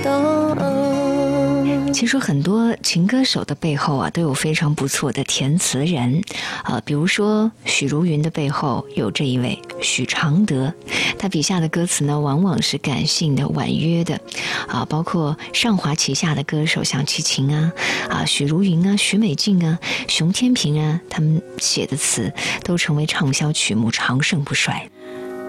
其实很多情歌手的背后啊，都有非常不错的填词人，比如说许茹芸的背后有这一位许常德，他笔下的歌词呢，往往是感性的、婉约的，包括上华旗下的歌手像齐秦许茹芸啊、许美静熊天平他们写的词都成为畅销曲目，长盛不衰。